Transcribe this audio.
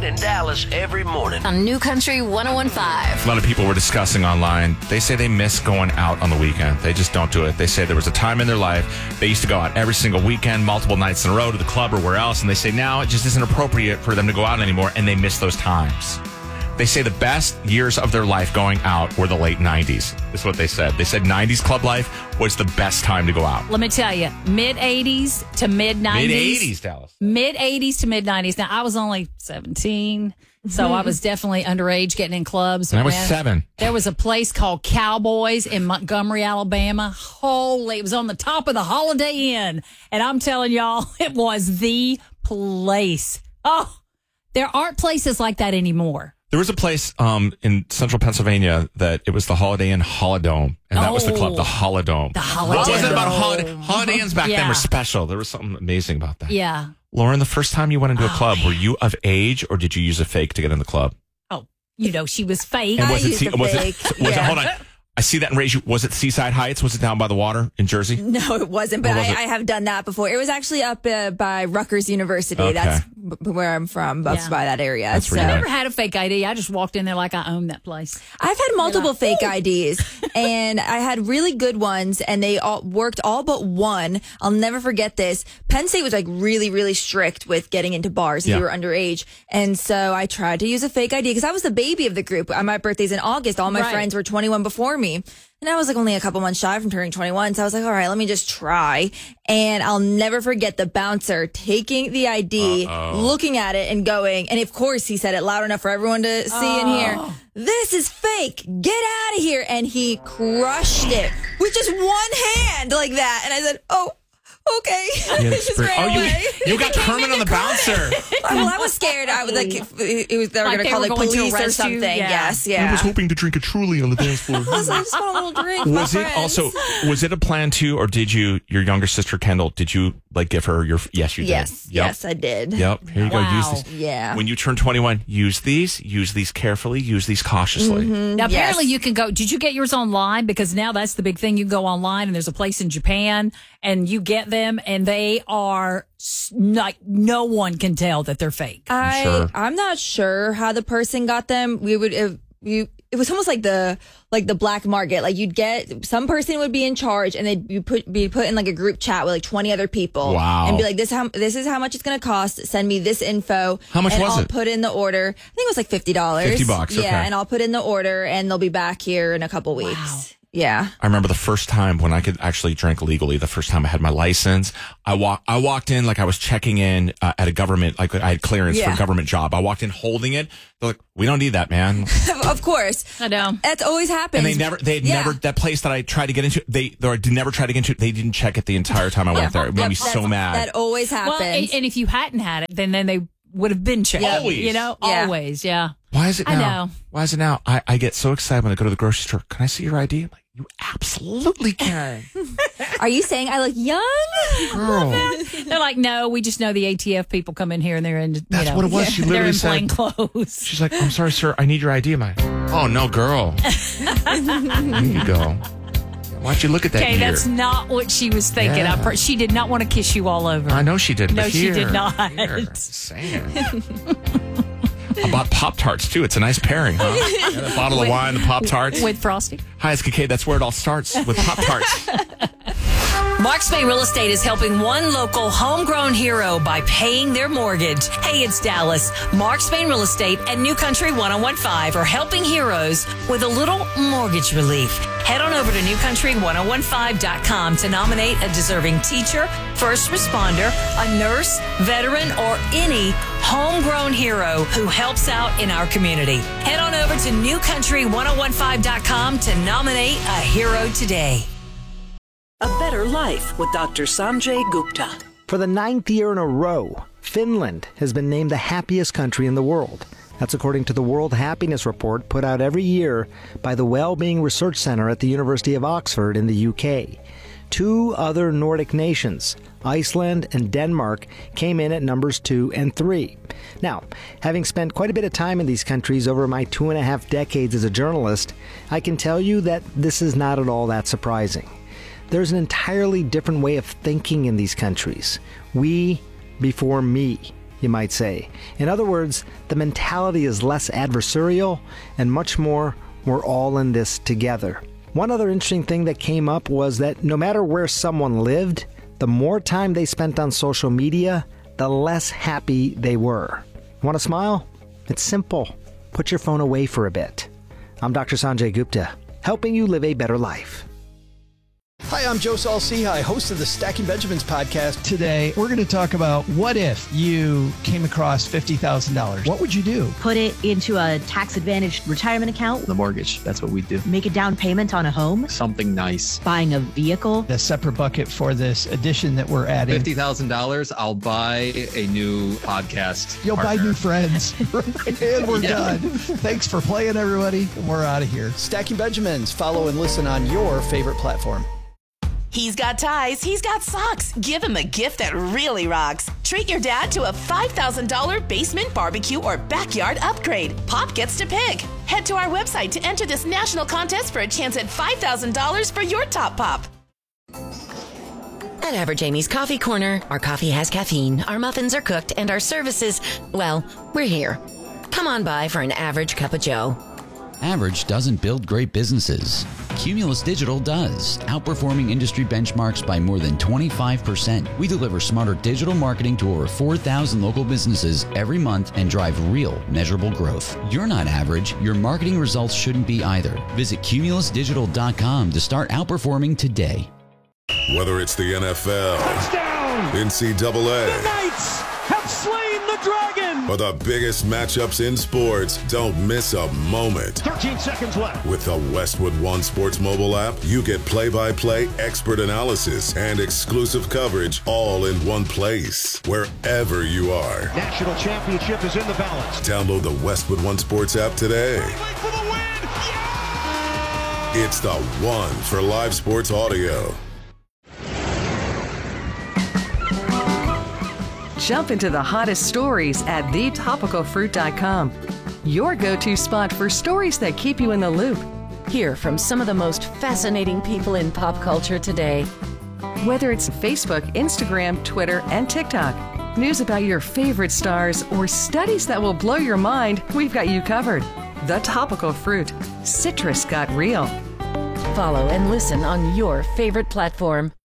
and Dallas every morning. On New Country 101.5. A lot of people were discussing online. They say they miss going out on the weekend. They just don't do it. They say there was a time in their life they used to go out every single weekend, multiple nights in a row to the club or where else. And they say now it just isn't appropriate for them to go out anymore, and they miss those times. They say the best years of their life going out were the late 90s. That's what they said. They said 90s club life was the best time to go out. Let me tell you, mid-80s to mid-90s. Mid-80s, Dallas. Mid-80s to mid-90s. Now, I was only 17, so I was definitely underage getting in clubs. And I was 7. There was a place called Cowboys in Montgomery, Alabama. Holy, it was on the top of the Holiday Inn. And I'm telling y'all, it was the place. Oh, there aren't places like that anymore. There was a place in central Pennsylvania that it was the Holiday Inn Holidome, and that was the club, the Holidome. The Holidome. What was it about Holiday Inns back then were special. There was something amazing about that. Yeah. Lauren, the first time you went into a club, were you of age or did you use a fake to get in the club? Oh, she was fake. And was used it, a was fake. it hold on. I see that in Rage. Was it Seaside Heights? Was it down by the water in Jersey? No, it wasn't, but Was it? I have done that before. It was actually up by Rutgers University. Okay. That's where I'm from, up by that area. That's so where I you never had a fake ID. I just walked in there like I owned that place. I've had multiple fake IDs, and I had really good ones, and they all worked all but one. I'll never forget this. Penn State was like really, really strict with getting into bars if you were underage. And so I tried to use a fake ID because I was the baby of the group. My birthday's in August. All my friends were 21 before me. And I was like only a couple months shy from turning 21. So I was like, all right, let me just try. And I'll never forget the bouncer taking the ID, looking at it and going, and of course he said it loud enough for everyone to see and hear, "This is fake. Get out of here." And he crushed it with just one hand like that. And I said, "Oh, okay." Just ran away. You got Kermit on the bouncer. Well, I was scared. I was like, they were going to call the police or something. Yes, yeah. I was hoping to drink a Truly on the dance floor. I was like, I just want a little drink. with my friends. Was it a plan too, or did you, your younger sister Kendall, did you like give her your, yes, you did. Yes, I did. Yep. Here you go. Use these. Yeah. When you turn 21, use these carefully, use these cautiously. Now, apparently you can go, did you get yours online? Because now that's the big thing. You can go online and there's a place in Japan and you get them and they are like, no one can tell that they're fake. I'm not sure how the person got them. It was almost like the black market. Like you'd get, some person would be in charge and they'd be put in like a group chat with like 20 other people. Wow. And be like, this is how much it's going to cost. Send me this info. How much and was I'll it? put in the order. I think it was like $50. $50, okay. Yeah, and I'll put in the order and they'll be back here in a couple weeks. Wow. Yeah. I remember the first time when I could actually drink legally, the first time I had my license, I walked in like I was checking in at a government, like I had clearance for a government job. I walked in holding it. They're like, "We don't need that, man." Of course. I know. That's always happened. And never, that place that I tried to get into, they never tried to get into, they didn't check it the entire time I went there. It made me so mad. That always happens. Well, and if you hadn't had it, then they would have been checked. Always. You know, Yeah. always, yeah. Why is it now? I know. Why is it now? I get so excited when I go to the grocery store. Can I see your ID? I'm like, you absolutely can. Are you saying I look young? Girl. They're like, no, we just know the ATF people come in here and they're in, That's what it was. She they're literally in plain said, clothes. she's like, "I'm sorry, sir. I need your ID." I'm like, "Oh, no, girl." There you go. Why don't you look at that Okay, ear? that's not what she was thinking. Yeah. She did not want to kiss you all over. I know she did. No, but she here, did not. Here, just saying. I bought Pop-Tarts, too. It's a nice pairing, huh? Yeah, the bottle of wine, the Pop-Tarts. With Frosty. Hi, it's KK. That's where it all starts, with Pop-Tarts. Mark Spain Real Estate is helping one local homegrown hero by paying their mortgage. Hey, it's Dallas. Mark Spain Real Estate and New Country 101.5 are helping heroes with a little mortgage relief. Head on over to newcountry1015.com to nominate a deserving teacher, first responder, a nurse, veteran, or any homegrown hero who helps out in our community. Head on over to newcountry1015.com to nominate a hero today. A Better Life with Dr. Sanjay Gupta. For the 9th year in a row, Finland has been named the happiest country in the world. That's according to the World Happiness Report put out every year by the Wellbeing Research Centre at the University of Oxford in the UK. 2 other Nordic nations, Iceland and Denmark, came in at numbers 2 and 3. Now, having spent quite a bit of time in these countries over my 2.5 decades as a journalist, I can tell you that this is not at all that surprising. There's an entirely different way of thinking in these countries. We before me. you might say. In other words, the mentality is less adversarial and much more, we're all in this together. One other interesting thing that came up was that no matter where someone lived, the more time they spent on social media, the less happy they were. Want to smile? It's simple. Put your phone away for a bit. I'm Dr. Sanjay Gupta, helping you live a better life. Hi, I'm Joe Saul-Sehy, host of the Stacking Benjamins podcast. Today, we're going to talk about what if you came across $50,000? What would you do? Put it into a tax-advantaged retirement account. The mortgage, that's what we do. Make a down payment on a home. Something nice. Buying a vehicle. A separate bucket for this addition that we're adding. $50,000, I'll buy a new podcast. You'll partner. buy new friends. And we're done. Thanks for playing, everybody. We're out of here. Stacking Benjamins. Follow and listen on your favorite platform. He's got ties, he's got socks. Give him a gift that really rocks. Treat your dad to a $5,000 basement barbecue or backyard upgrade. Pop gets to pick. Head to our website to enter this national contest for a chance at $5,000 for your top pop. At Average Amy's Coffee Corner, our coffee has caffeine, our muffins are cooked, and our services, well, we're here. Come on by for an average cup of joe. Average doesn't build great businesses. Cumulus Digital does, outperforming industry benchmarks by more than 25%. We deliver smarter digital marketing to over 4,000 local businesses every month and drive real, measurable growth. You're not average. Your marketing results shouldn't be either. Visit cumulusdigital.com to start outperforming today. Whether it's the NFL, touchdown, NCAA, the Knights have slain the dragon, or the biggest matchups in sports, don't miss a moment. 13 seconds left. With the Westwood One Sports mobile app, you get play-by-play expert analysis and exclusive coverage all in one place, wherever you are. National championship is in the balance. Download the Westwood One Sports app today. For the win. Yeah! It's the one for live sports audio. Jump into the hottest stories at thetopicalfruit.com. Your go-to spot for stories that keep you in the loop. Hear from some of the most fascinating people in pop culture today. Whether it's Facebook, Instagram, Twitter, and TikTok, news about your favorite stars, or studies that will blow your mind, we've got you covered. The Topical Fruit. Citrus got real. Follow and listen on your favorite platform.